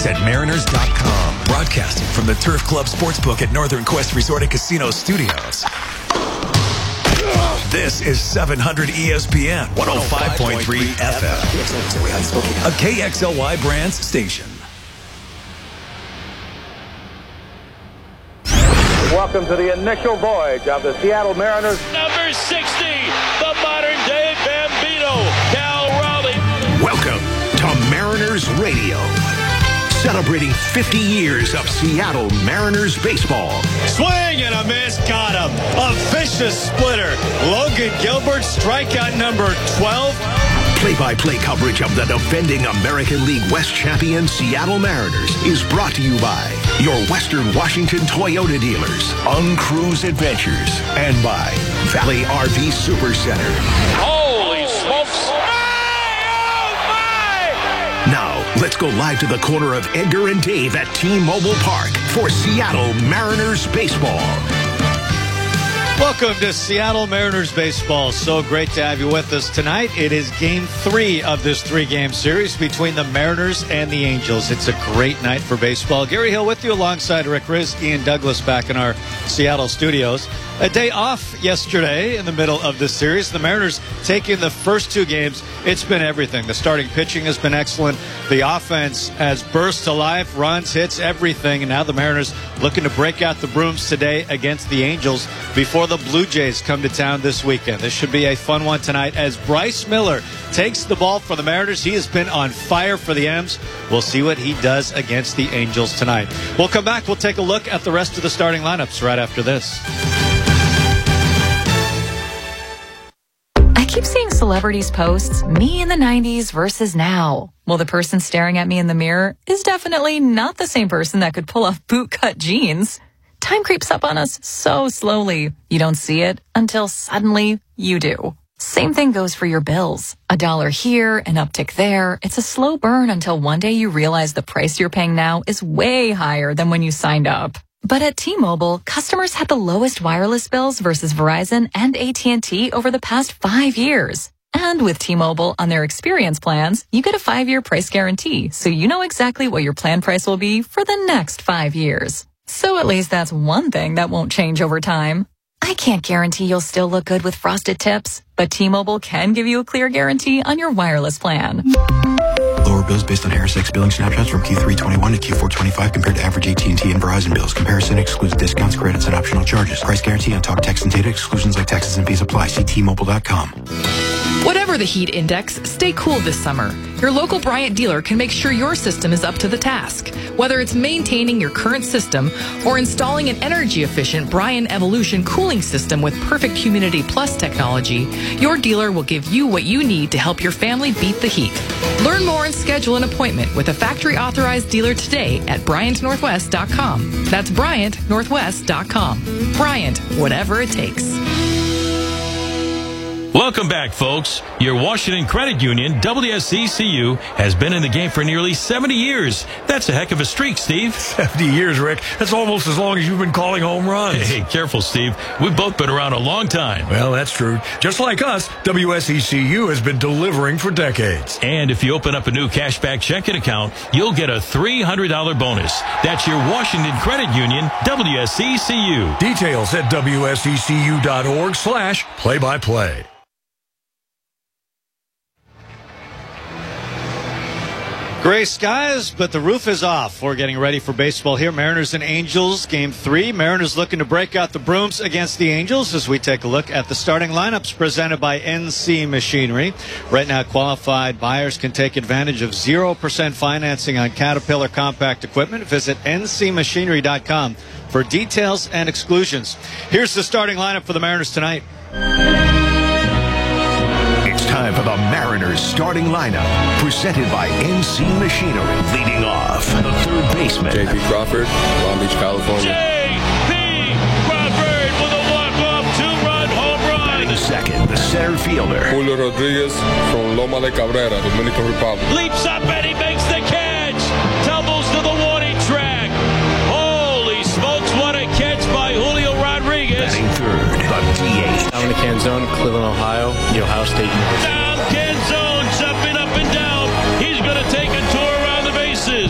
Odds at Mariners.com. Broadcasting from the Turf Club Sportsbook at Northern Quest Resort and Casino Studios. This is 700 ESPN 105.3 FM. A KXLY Brands station. Welcome to the initial voyage of the Seattle Mariners. Number 60, the modern-day Bambino, Cal Raleigh. Welcome to Mariners Radio. Celebrating 50 years of Seattle Mariners baseball. Swing and a miss, got him. A vicious splitter. Logan Gilbert, strikeout number 12. Play-by-play coverage of the defending American League West champion Seattle Mariners is brought to you by your Western Washington Toyota dealers, Uncruise Adventures, and by Valley RV Super Center. Holy smokes. Now, let's go live to the corner of Edgar and Dave at T-Mobile Park for Seattle Mariners baseball. Welcome to Seattle Mariners baseball. So great to have you with us tonight. It is Game 3 of this 3-game series between the Mariners and the Angels. It's a great night for baseball. Gary Hill with you alongside Rick Riz, Ian Douglas back in our Seattle studios. A day off yesterday in the middle of this series. The Mariners taking the first 2 games. It's been everything. The starting pitching has been excellent. The offense has burst to life, runs, hits, everything. And now the Mariners looking to break out the brooms today against the Angels before the Blue Jays come to town this weekend. This should be a fun one tonight as Bryce Miller takes the ball for the Mariners. He has been on fire for the M's. We'll see what he does against the Angels tonight. We'll come back. We'll take a look at the rest of the starting lineups right after this. I keep seeing celebrities posts, me in the 90s versus now. Well, the person staring at me in the mirror is definitely not the same person that could pull off bootcut jeans. Time creeps up on us so slowly. You don't see it until suddenly you do. Same thing goes for your bills. $1 here, an uptick there. It's a slow burn until one day you realize the price you're paying now is way higher than when you signed up. But at T-Mobile, customers had the lowest wireless bills versus Verizon and AT&T over the past 5 years. And with T-Mobile on their experience plans, you get a 5-year price guarantee, so you know exactly what your plan price will be for the next 5 years. So at least that's one thing that won't change over time. I can't guarantee you'll still look good with frosted tips, but T-Mobile can give you a clear guarantee on your wireless plan. Lower bills based on Harris X billing snapshots from Q3 21 to Q4 25 compared to average AT&T and Verizon bills. Comparison excludes discounts, credits, and optional charges. Price guarantee on talk, text, and data. Exclusions like taxes and fees apply. See T-Mobile.com. Whatever the heat index, stay cool this summer. Your local Bryant dealer can make sure your system is up to the task. Whether it's maintaining your current system or installing an energy-efficient Bryant Evolution cooling system with perfect Humidity Plus technology, your dealer will give you what you need to help your family beat the heat. Learn more and schedule an appointment with a factory-authorized dealer today at BryantNorthwest.com. That's BryantNorthwest.com. Bryant, whatever it takes. Welcome back, folks. Your Washington Credit Union, WSECU, has been in the game for nearly 70 years. That's a heck of a streak, Steve. 70 years, Rick. That's almost as long as you've been calling home runs. Hey, careful, Steve. We've both been around a long time. Well, that's true. Just like us, WSECU has been delivering for decades. And if you open up a new cashback checking account, you'll get a $300 bonus. That's your Washington Credit Union, WSECU. Details at WSECU.org/play-by-play. Gray skies, but the roof is off. We're getting ready for baseball here. Mariners and Angels, Game 3. Mariners looking to break out the brooms against the Angels as we take a look at the starting lineups presented by NC Machinery. Right now, qualified buyers can take advantage of 0% financing on Caterpillar compact equipment. Visit ncmachinery.com for details and exclusions. Here's the starting lineup for the Mariners tonight. It's time for the Mariners starting lineup, presented by NC Machinery. Leading off, the third baseman, J.P. Crawford, Long Beach, California. J.P. Crawford with a walk-off 2-run home run. Batting second, the center fielder, Julio Rodriguez from Loma de Cabrera, Dominican Republic. Leaps up and he makes the catch. Tumbles to the warning track. Holy smokes, what a catch by Julio Rodriguez. batting third, the DH. Dominic Canzone, Cleveland, Ohio, the Ohio State University. Down Canzone.